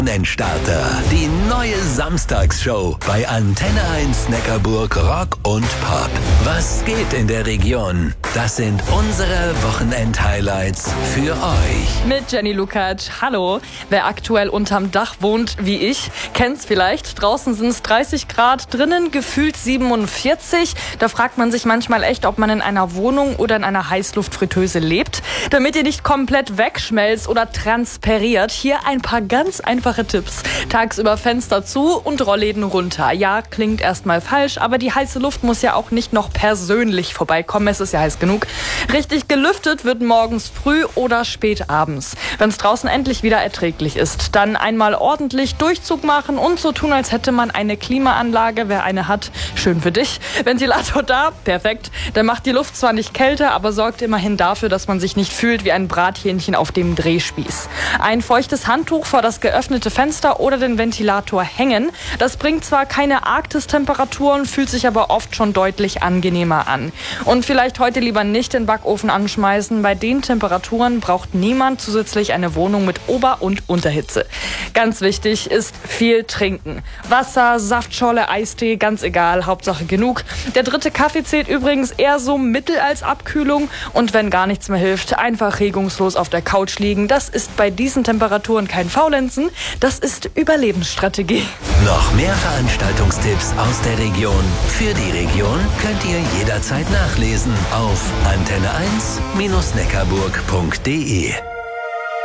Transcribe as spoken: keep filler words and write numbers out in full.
Starter. Die neue Samstagsshow bei Antenne eins Neckarburg Rock und Pop. Was geht in der Region? Das sind unsere Wochenend-Highlights für euch. Mit Jenny Lukacs. Hallo. Wer aktuell unterm Dach wohnt, wie ich, kennt's vielleicht. Draußen sind's dreißig Grad, drinnen gefühlt siebenundvierzig. Da fragt man sich manchmal echt, ob man in einer Wohnung oder in einer Heißluftfritteuse lebt. Damit ihr nicht komplett wegschmelzt oder transpiriert, hier ein paar ganz einfache Tipps. Tagsüber Fenster zu und Rollläden runter. Ja, klingt erstmal falsch, aber die heiße Luft muss ja auch nicht noch persönlich vorbeikommen. Es ist ja heiß genug. Richtig gelüftet wird morgens früh oder spät abends. Wenn es draußen endlich wieder erträglich ist, dann einmal ordentlich Durchzug machen und so tun, als hätte man eine Klimaanlage. Wer eine hat, schön für dich. Ventilator da, perfekt. Der macht die Luft zwar nicht kälter, aber sorgt immerhin dafür, dass man sich nicht fühlt wie ein Brathähnchen auf dem Drehspieß. Ein feuchtes Handtuch vor das geöffnete Fenster oder den Ventilator hängen. Das bringt zwar keine Arktistemperaturen, fühlt sich aber oft schon deutlich angenehmer an. Und vielleicht heute lieber nicht den Backofen anschmeißen. Bei den Temperaturen braucht niemand zusätzlich eine Wohnung mit Ober- und Unterhitze. Ganz wichtig ist viel trinken. Wasser, Saftschorle, Eistee, ganz egal, Hauptsache genug. Der dritte Kaffee zählt übrigens eher so mittel als Abkühlung. Und wenn gar nichts mehr hilft, einfach regungslos auf der Couch liegen. Das ist bei diesen Temperaturen kein Faulenzen. Das ist Überlebensstrategie. Noch mehr Veranstaltungstipps aus der Region. Für die Region könnt ihr jederzeit nachlesen auf antenne eins Bindestrich neckarburg punkt de.